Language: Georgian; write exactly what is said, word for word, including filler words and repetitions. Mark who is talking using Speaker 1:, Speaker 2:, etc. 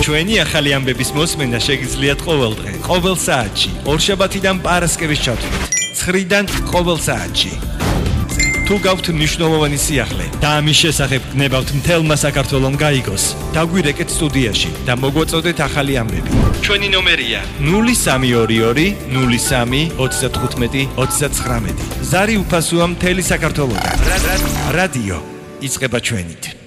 Speaker 1: ჩვენი ახალი ამბების მოსმენა შეგიძლიათ ყოველდღე, ყოველ საათში, ორშაბათიდან პარასკევის ჩათვლით, ცხრიდან ყოველ საათში. თუ გაქვთ მნიშვნელოვანი სიახლე და ამის შესახებ გნებავთ მთელმა საქართველომ გაიგოს, დაგვირეკეთ სტუდიაში და მოგვაწოდეთ ახალი ამბები. ჩვენი ნომერია ნული სამი ორი ორი ნული სამი ოცდათხუთმეტი ოცდაცხრამეტი. ზარი უფასოა მთელი საქართველოდან. რადიო იწყება ჩვენით.